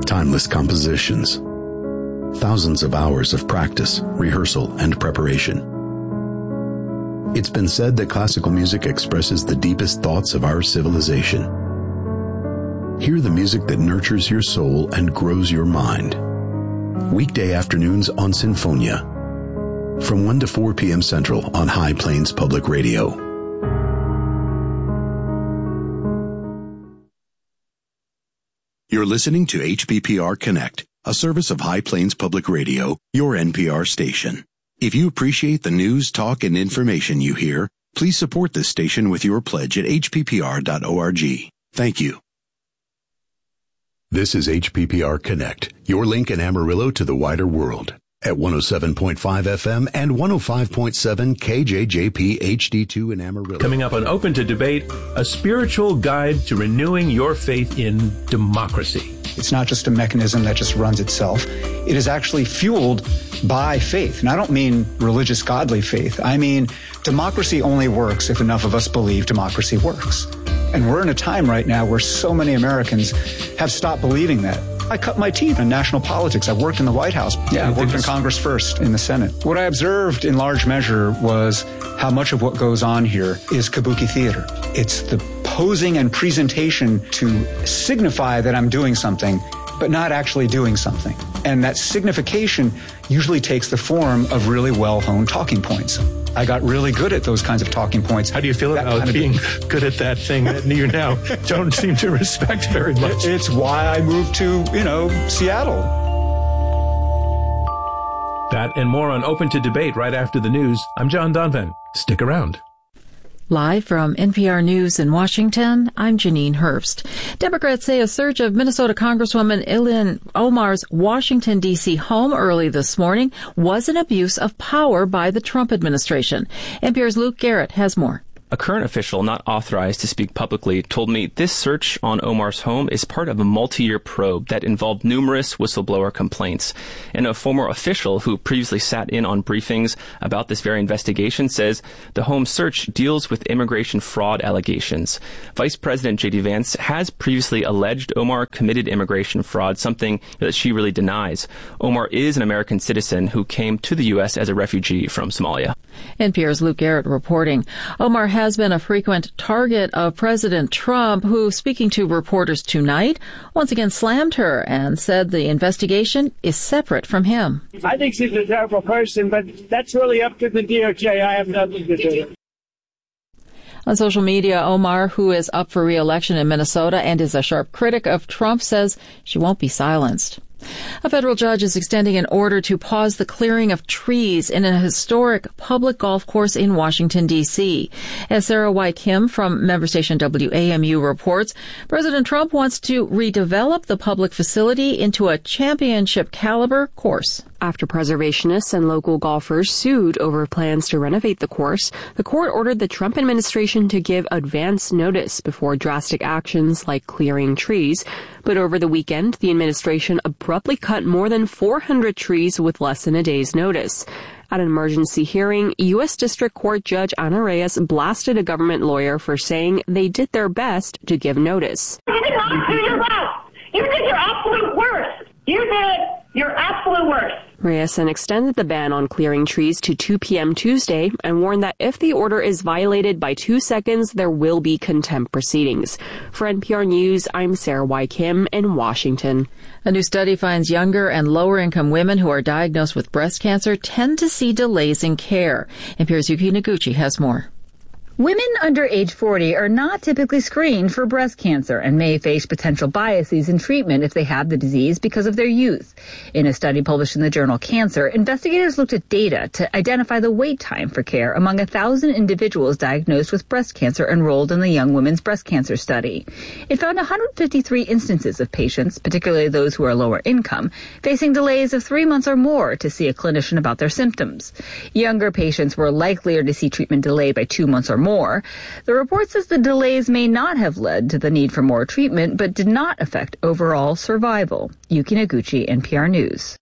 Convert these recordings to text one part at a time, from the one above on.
timeless compositions, thousands of hours of practice, rehearsal, and preparation. It's been said that classical music expresses the deepest thoughts of our civilization. Hear the music that nurtures your soul and grows your mind. Weekday afternoons on Sinfonia, from 1 to 4 p.m. Central on High Plains Public Radio. You're listening to HPPR Connect, a service of High Plains Public Radio, your NPR station. If you appreciate the news, talk, and information you hear, please support this station with your pledge at hppr.org. Thank you. This is HPPR Connect, your link in Amarillo to the wider world, at 107.5 FM and 105.7 KJJP HD2 in Amarillo. Coming up on Open to Debate, a spiritual guide to renewing your faith in democracy. It's not just a mechanism that just runs itself. It is actually fueled by faith. And I don't mean religious, godly faith. I mean, democracy only works if enough of us believe democracy works. And we're in a time right now where so many Americans have stopped believing that. I cut my teeth in national politics. I worked in the White House. I worked in Congress first, in the Senate. What I observed in large measure was how much of what goes on here is kabuki theater. It's the posing and presentation to signify that I'm doing something, but not actually doing something. And that signification usually takes the form of really well-honed talking points. I got really good at those kinds of talking points. How do you feel about being good at that thing that you now don't seem to respect very much? It's why I moved to, Seattle. That and more on Open to Debate right after the news. I'm John Donvan. Stick around. Live from NPR News in Washington, I'm Janine Herbst. Democrats say a search of Minnesota Congresswoman Ilhan Omar's Washington, D.C. home early this morning was an abuse of power by the Trump administration. NPR's Luke Garrett has more. A current official not authorized to speak publicly told me this search on Omar's home is part of a multi-year probe that involved numerous whistleblower complaints. And a former official who previously sat in on briefings about this very investigation says the home search deals with immigration fraud allegations. Vice President J.D. Vance has previously alleged Omar committed immigration fraud, something that she really denies. Omar is an American citizen who came to the U.S. as a refugee from Somalia. NPR's Luke Garrett reporting. Omar has been a frequent target of President Trump, who, speaking to reporters tonight, once again slammed her and said the investigation is separate from him. I think she's a terrible person, but that's really up to the DOJ. I have nothing to do. On social media, Omar, who is up for re-election in Minnesota and is a sharp critic of Trump, says she won't be silenced. A federal judge is extending an order to pause the clearing of trees in a historic public golf course in Washington, D.C. As Sarah White Kim from member station WAMU reports, President Trump wants to redevelop the public facility into a championship-caliber course. After preservationists and local golfers sued over plans to renovate the course, the court ordered the Trump administration to give advance notice before drastic actions like clearing trees. But over the weekend, the administration abruptly cut more than 400 trees with less than a day's notice. At an emergency hearing, U.S. District Court Judge Ana Reyes blasted a government lawyer for saying they did their best to give notice. You did not do your best. You did your absolute worst. You did your absolute worst. Reyes then extended the ban on clearing trees to 2 p.m. Tuesday and warned that if the order is violated by 2 seconds, there will be contempt proceedings. For NPR News, I'm Sarah Y. Kim in Washington. A new study finds younger and lower-income women who are diagnosed with breast cancer tend to see delays in care. NPR's Yuki Noguchi has more. Women under age 40 are not typically screened for breast cancer and may face potential biases in treatment if they have the disease because of their youth. In a study published in the journal Cancer, investigators looked at data to identify the wait time for care among 1,000 individuals diagnosed with breast cancer enrolled in the Young Women's Breast Cancer Study. It found 153 instances of patients, particularly those who are lower income, facing delays of 3 months or more to see a clinician about their symptoms. Younger patients were likelier to see treatment delayed by 2 months or more. The report says the delays may not have led to the need for more treatment, but did not affect overall survival. Yuki Noguchi, NPR News.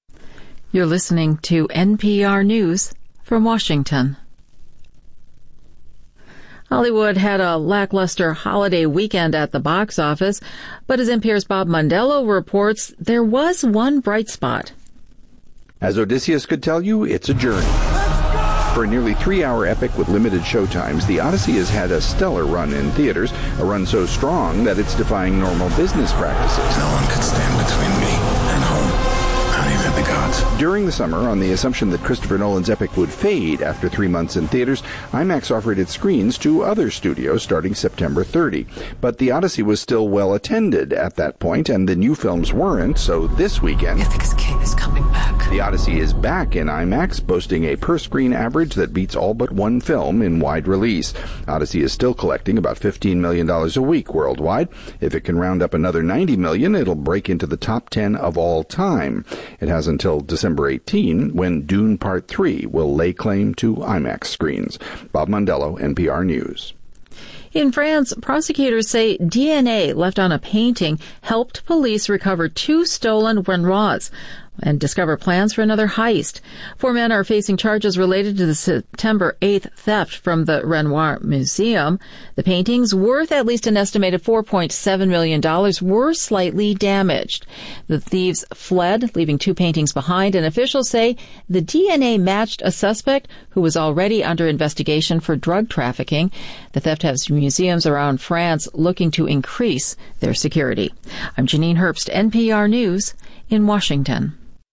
You're listening to NPR News from Washington. Hollywood had a lackluster holiday weekend at the box office, but as NPR's Bob Mondello reports, there was one bright spot. As Odysseus could tell you, it's a journey. For a nearly 3-hour epic with limited showtimes, The Odyssey has had a stellar run in theaters, a run so strong that it's defying normal business practices. No one could stand between me and home, not even the gods. During the summer, on the assumption that Christopher Nolan's epic would fade after 3 months in theaters, IMAX offered its screens to other studios starting September 30. But The Odyssey was still well attended at that point, and the new films weren't, so this weekend, Ithaca's king is coming back. The Odyssey is back in IMAX, boasting a per-screen average that beats all but one film in wide release. Odyssey is still collecting about $15 million a week worldwide. If it can round up another $90 million, it'll break into the top 10 of all time. It has until December 18, when Dune Part 3 will lay claim to IMAX screens. Bob Mondello, NPR News. In France, prosecutors say DNA left on a painting helped police recover 2 stolen Renoirs and discover plans for another heist. 4 men are facing charges related to the September 8th theft from the Renoir Museum. The paintings, worth at least an estimated $4.7 million, were slightly damaged. The thieves fled, leaving 2 paintings behind, and officials say the DNA matched a suspect who was already under investigation for drug trafficking. The theft has museums around France looking to increase their security. I'm Janine Herbst, NPR News in Washington.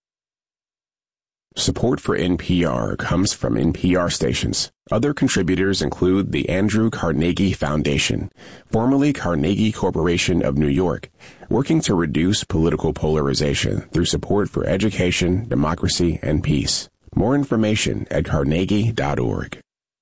Support for NPR comes from NPR stations. Other contributors include the Andrew Carnegie Foundation, formerly Carnegie Corporation of New York, working to reduce political polarization through support for education, democracy, and peace. More information at carnegie.org.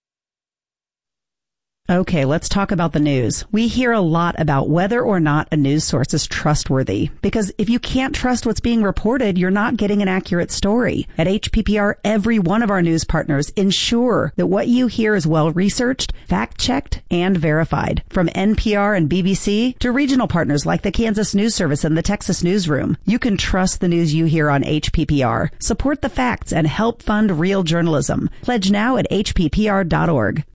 Okay, let's talk about the news. We hear a lot about whether or not a news source is trustworthy, because if you can't trust what's being reported, you're not getting an accurate story. At HPPR, every one of our news partners ensure that what you hear is well researched, fact-checked, and verified. From NPR and BBC to regional partners like the Kansas News Service and the Texas Newsroom, you can trust the news you hear on HPPR. Support the facts and help fund real journalism. Pledge now at hppr.org.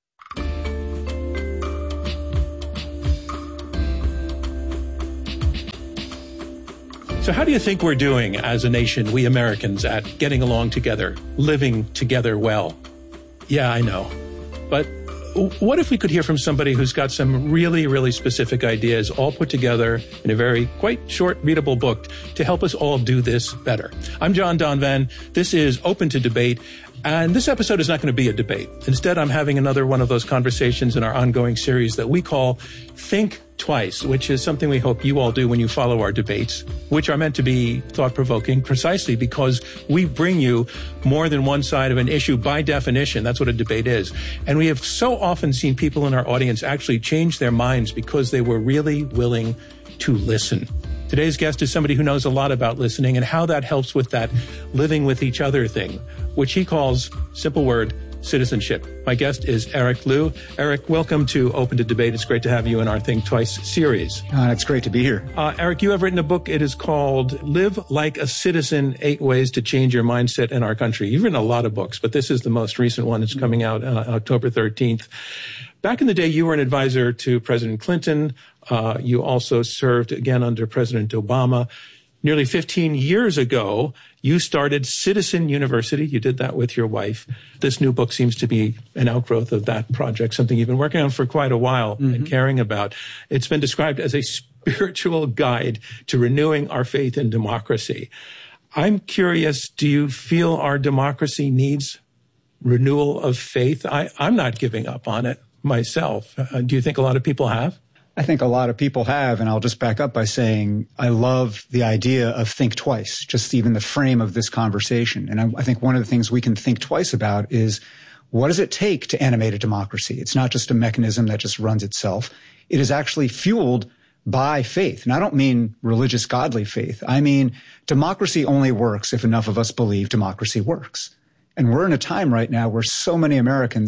So how do you think we're doing as a nation, we Americans, at getting along together, living together well? Yeah, I know. But what if we could hear from somebody who's got some really, really specific ideas all put together in a very quite short, readable book to help us all do this better? I'm John Donvan. This is Open to Debate. And this episode is not going to be a debate. Instead, I'm having another one of those conversations in our ongoing series that we call Think Twice, which is something we hope you all do when you follow our debates, which are meant to be thought-provoking precisely because we bring you more than one side of an issue by definition. That's what a debate is. And we have so often seen people in our audience actually change their minds because they were really willing to listen. Today's guest is somebody who knows a lot about listening and how that helps with that living with each other thing, which he calls, simple word, citizenship. My guest is Eric Liu. Eric, welcome to Open to Debate. It's great to have you in our Think Twice series. It's great to be here. Eric, you have written a book. It is called Live Like a Citizen, 8 Ways to Change Your Mindset in Our Country. You've written a lot of books, but this is the most recent one. It's coming out October 13th. Back in the day, you were an advisor to President Clinton. You also served again under President Obama. Nearly 15 years ago, you started Citizen University. You did that with your wife. This new book seems to be an outgrowth of that project, something you've been working on for quite a while and caring about. It's been described as a spiritual guide to renewing our faith in democracy. I'm curious, do you feel our democracy needs renewal of faith? I'm not giving up on it myself. Do you think a lot of people have? I think a lot of people have, and I'll just back up by saying I love the idea of think twice, just even the frame of this conversation. And I think one of the things we can think twice about is what does it take to animate a democracy? It's not just a mechanism that just runs itself. It is actually fueled by faith. And I don't mean religious, godly faith. I mean democracy only works if enough of us believe democracy works. And we're in a time right now where so many Americans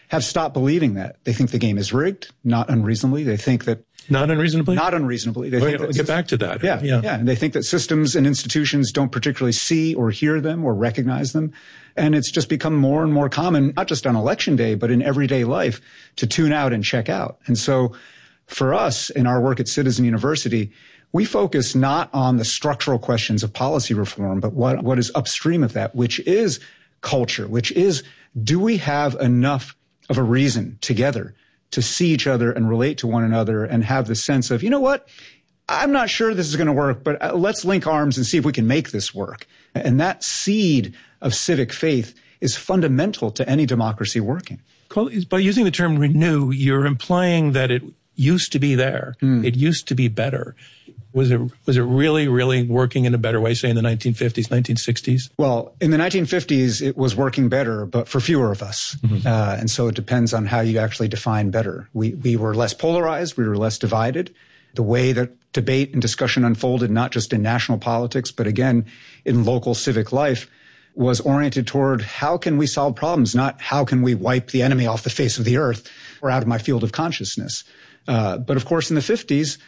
have stopped believing that. They think the game is rigged, not unreasonably. They think that Not unreasonably? Not unreasonably. They think we'll get back to that. Yeah. And they think that systems and institutions don't particularly see or hear them or recognize them. And it's just become more and more common, not just on election day, but in everyday life, to tune out and check out. And so for us in our work at Citizen University, we focus not on the structural questions of policy reform, but what is upstream of that, which is culture, which is, do we have enough of a reason together to see each other and relate to one another and have the sense of, you know what, I'm not sure this is going to work, but let's link arms and see if we can make this work. And that seed of civic faith is fundamental to any democracy working. By using the term renew, you're implying that it used to be there. It used to be better. Was it really, really working in a better way, say in the 1950s, 1960s? Well, in the 1950s, it was working better, but for fewer of us. And so it depends on how you actually define better. We were less polarized. We were less divided. The way that debate and discussion unfolded, not just in national politics, but again, in local civic life, was oriented toward how can we solve problems, not how can we wipe the enemy off the face of the earth or out of my field of consciousness. But of course, in the 50s,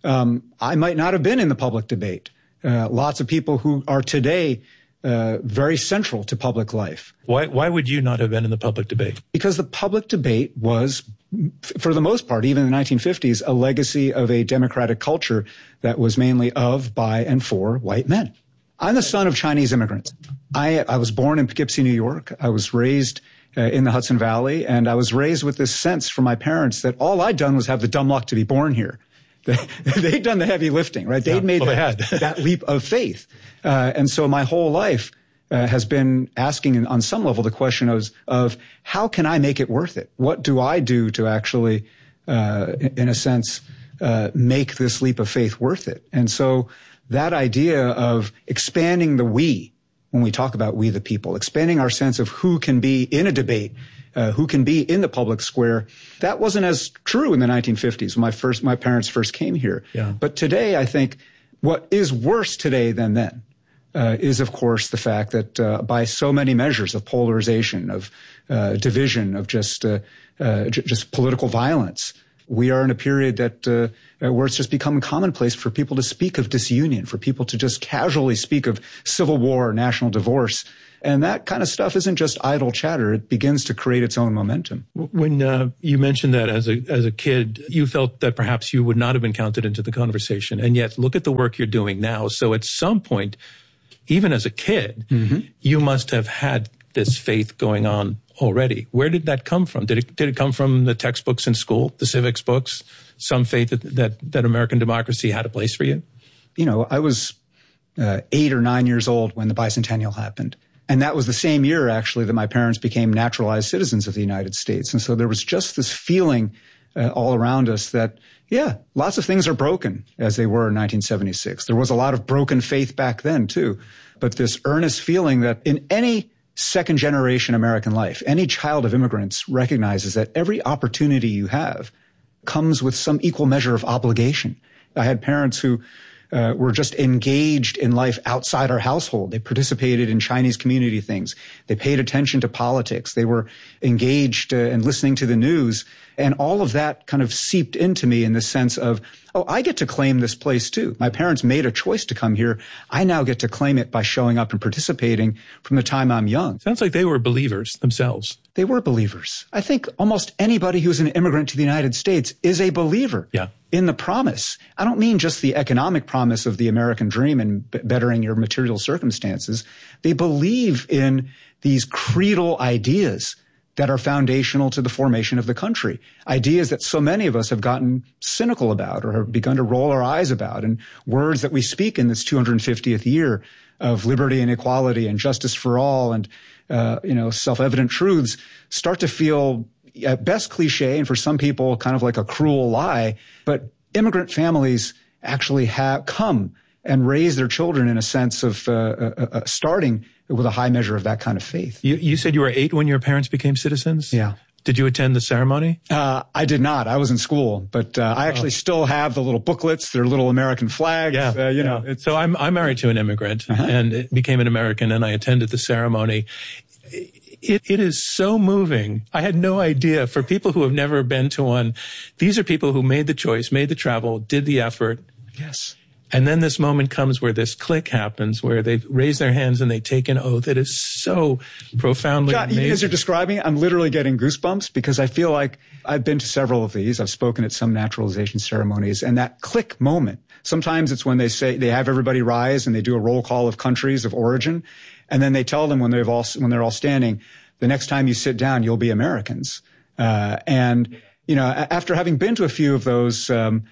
I might not have been in the public debate. Lots of people who are today very central to public life. Why would you not have been in the public debate? Because the public debate was, for the most part, even in the 1950s, a legacy of a democratic culture that was mainly of, by, and for white men. I'm the son of Chinese immigrants. I was born in Poughkeepsie, New York. I was raised in the Hudson Valley, and I was raised with this sense from my parents that all I'd done was have the dumb luck to be born here. They'd done the heavy lifting, right? They'd made that leap of faith. And so my whole life has been asking on some level the question of how can I make it worth it? What do I do to actually, in a sense, make this leap of faith worth it? And so that idea of expanding the we, when we talk about we the people, expanding our sense of who can be in a debate, who can be in the public square, that wasn't as true in the 1950s when my parents first came here. But today, I think what is worse today than then is, of course, the fact that by so many measures of polarization, of division, of just political violence, we are in a period that where it's just become commonplace for people to speak of disunion, for people to just casually speak of civil war, national divorce. And that kind of stuff isn't just idle chatter. It begins to create its own momentum. When you mentioned that as a kid, you felt that perhaps you would not have been counted into the conversation. And yet, look at the work you're doing now. So at some point, even as a kid, you must have had this faith going on already. Where did that come from? Did it come from the textbooks in school, the civics books, some faith that American democracy had a place for you? You know, I was 8 or 9 years old when the bicentennial happened. And that was the same year, actually, that my parents became naturalized citizens of the United States. And so there was just this feeling all around us that, yeah, lots of things are broken as they were in 1976. There was a lot of broken faith back then, too. But this earnest feeling that in any second generation American life, any child of immigrants recognizes that every opportunity you have comes with some equal measure of obligation. I had parents who were just engaged in life outside our household. They participated in Chinese community things. They paid attention to politics. They were engaged in listening to the news. And all of that kind of seeped into me in the sense of, oh, I get to claim this place too. My parents made a choice to come here. I now get to claim it by showing up and participating from the time I'm young. Sounds like they were believers themselves. They were believers. I think almost anybody who's an immigrant to the United States is a believer in the promise. I don't mean just the economic promise of the American dream and bettering your material circumstances. They believe in these creedal ideas that are foundational to the formation of the country. Ideas that so many of us have gotten cynical about or have begun to roll our eyes about, and words that we speak in this 250th year of liberty and equality and justice for all and, self-evident truths start to feel at best cliche and for some people kind of like a cruel lie. But immigrant families actually have come and raise their children in a sense of starting with a high measure of that kind of faith. You said you were 8 when your parents became citizens? Yeah. Did you attend the ceremony? I did not. I was in school, but I actually still have the little booklets, their little American flags. So I'm married to an immigrant and became an American, and I attended the ceremony. It is so moving. I had no idea. For people who have never been to one, these are people who made the choice, made the travel, did the effort. Yes. And then this moment comes where this click happens, where they raise their hands and they take an oath. It is so profoundly John, amazing. as you're describing it, I'm literally getting goosebumps because I feel like I've been to several of these. I've spoken at some naturalization ceremonies, and that click moment, sometimes it's when they have everybody rise and they do a roll call of countries of origin, and then they tell them when they're all standing, the next time you sit down, you'll be Americans. And after having been to a few of those,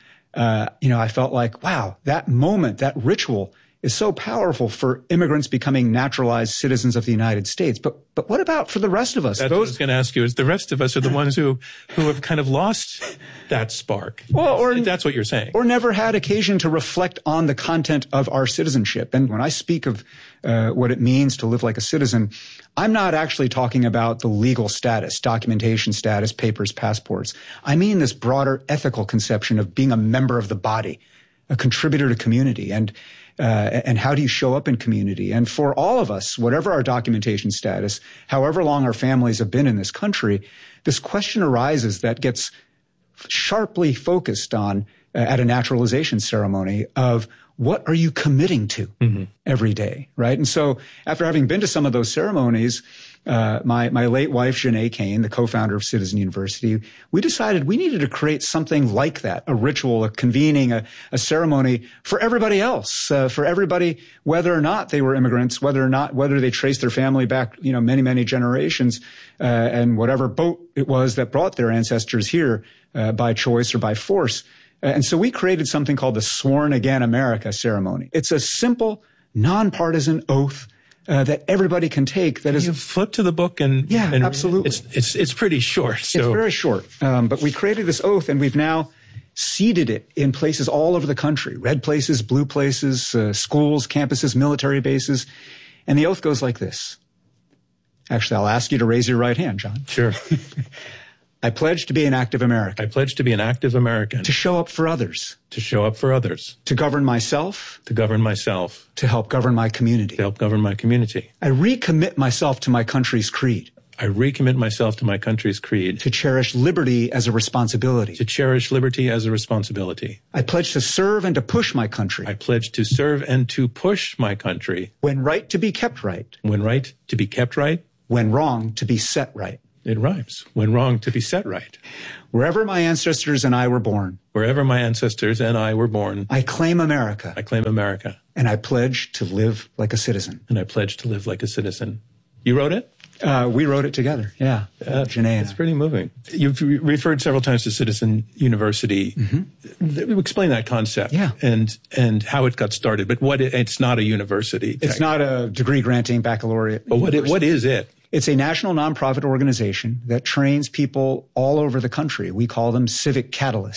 I felt like, wow, that moment, that ritual is so powerful for immigrants becoming naturalized citizens of the United States. But what about for the rest of us? That's what I was going to ask you. Is the rest of us are the ones who have kind of lost that spark? Well, or that's what you're saying. Or never had occasion to reflect on the content of our citizenship. And when I speak of what it means to live like a citizen, I'm not actually talking about the legal status, documentation status, papers, passports. I mean this broader ethical conception of being a member of the body, a contributor to community, and how do you show up in community? And for all of us, whatever our documentation status, however long our families have been in this country, this question arises that gets sharply focused on at a naturalization ceremony of what are you committing to every day, right? And so after having been to some of those ceremonies, my late wife, Janae Kane, the co-founder of Citizen University, we decided we needed to create something like that, a ritual, a convening, a ceremony for everybody else, for everybody, whether or not they were immigrants, whether they traced their family back, many, many generations, and whatever boat it was that brought their ancestors here, by choice or by force. And so we created something called the Sworn Again America ceremony. It's a simple, nonpartisan oath that everybody can take. That is, you flip to the book and absolutely, it's pretty short. So. It's very short, but we created this oath, and we've now seeded it in places all over the country: red places, blue places, schools, campuses, military bases. And the oath goes like this. Actually, I'll ask you to raise your right hand, John. Sure. I pledge to be an active American. I pledge to be an active American. To show up for others. To show up for others. To govern myself. To govern myself. To help govern my community. To help govern my community. I recommit myself to my country's creed. I recommit myself to my country's creed. To cherish liberty as a responsibility. To cherish liberty as a responsibility. I pledge to serve and to push my country. I pledge to serve and to push my country. When right, to be kept right. When right, to be kept right. When wrong, to be set right. It rhymes. When wrong, to be set right. Wherever my ancestors and I were born. Wherever my ancestors and I were born. I claim America. I claim America. And I pledge to live like a citizen. And I pledge to live like a citizen. You wrote it? We wrote it together. Yeah. Janae. It's pretty moving. You've referred several times to Citizen University. Mm-hmm. Explain that concept. Yeah. And how it got started. But it's not a university. It's not a degree granting baccalaureate. But what is it? It's a national nonprofit organization that trains people all over the country. We call them civic catalysts.